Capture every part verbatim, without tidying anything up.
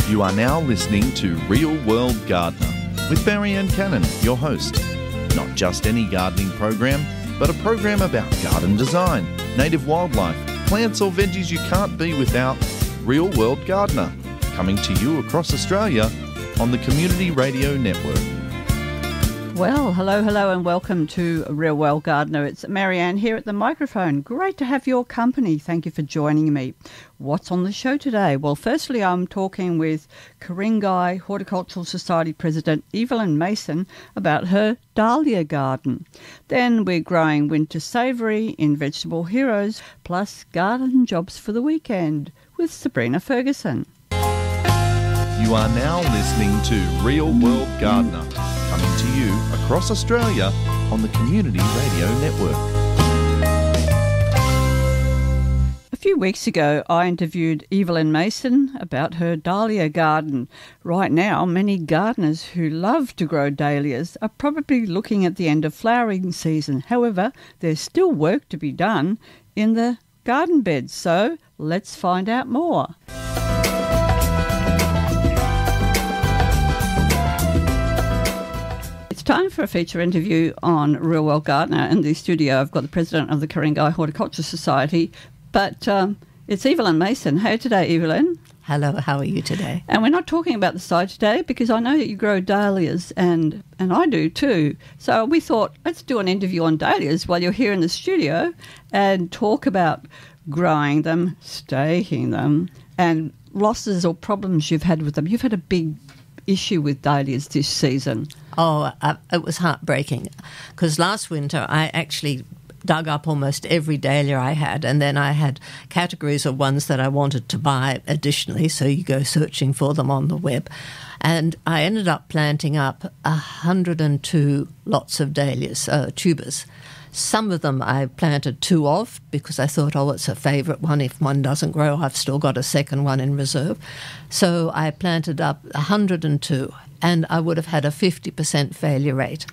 You are now listening to Real World Gardener with Marianne Cannon, your host. Not just any gardening program, but a program about garden design, native wildlife, plants or veggies you can't be without. Real World Gardener, coming to you across Australia on the Community Radio Network. Well, hello, hello and welcome to Real World Gardener. It's Marianne here at the microphone. Great to have your company. Thank you for joining me. What's on the show today? Well, firstly, I'm talking with Ku-ring-gai Horticultural Society President Evelyn Mason about her dahlia garden. Then we're growing winter savoury in Vegetable Heroes, plus garden jobs for the weekend with Sabrina Ferguson. You are now listening to Real World Gardener, coming to you across Australia on the Community Radio Network. A few weeks ago, I interviewed Evelyn Mason about her dahlia garden. Right now, many gardeners who love to grow dahlias are probably looking at the end of flowering season. However, there's still work to be done in the garden beds, so let's find out more. Time for a feature interview on Real World Gardener. In the studio, I've got the president of the Ku-ring-gai Horticulture Society, but um, it's Evelyn Mason. Hey today, Evelyn. Hello, how are you today? And we're not talking about the site today because I know that you grow dahlias, and, and I do too. So we thought, let's do an interview on dahlias while you're here in the studio and talk about growing them, staking them, and losses or problems you've had with them. You've had a big issue with dahlias this season. Oh, uh, it was heartbreaking because last winter I actually dug up almost every dahlia I had, and then I had categories of ones that I wanted to buy additionally, so you go searching for them on the web. And I ended up planting up one hundred two lots of dahlias, uh, tubers. Some of them I planted two of because I thought, oh, it's a favourite one. If one doesn't grow, I've still got a second one in reserve. So I planted up one hundred two, and I would have had a fifty percent failure rate.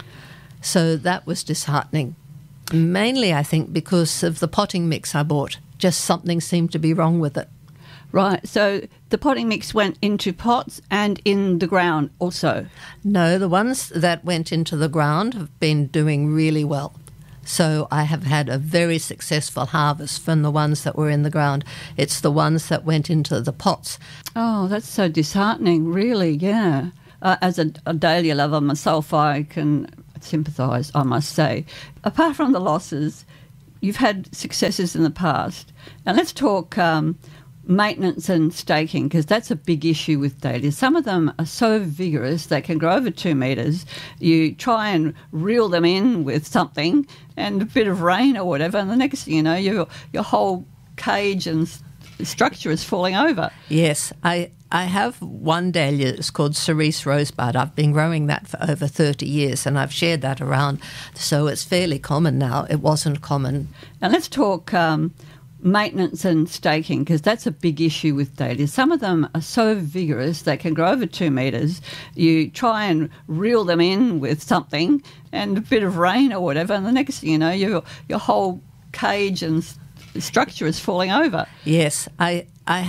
So that was disheartening. Mainly, I think, because of the potting mix I bought. Just something seemed to be wrong with it. Right, so the potting mix went into pots and in the ground also? No, the ones that went into the ground have been doing really well. So I have had a very successful harvest from the ones that were in the ground. It's the ones that went into the pots. Oh, that's so disheartening, really, yeah. Uh, as a, a dahlia lover myself, I can sympathise, I must say. Apart from the losses, you've had successes in the past. Now let's talk um, maintenance and staking, because that's a big issue with dahlias. Some of them are so vigorous they can grow over two metres. You try and reel them in with something and a bit of rain or whatever, and the next thing you know, your your whole cage and structure is falling over. Yes, I I have one dahlia. It's called Cerise Rosebud. I've been growing that for over thirty years, and I've shared that around, so it's fairly common now. It wasn't common. Now let's talk um, maintenance and staking, because that's a big issue with dahlias. Some of them are so vigorous they can grow over two metres. You try and reel them in with something and a bit of rain or whatever, and the next thing you know, your your whole cage and structure is falling over. Yes, I I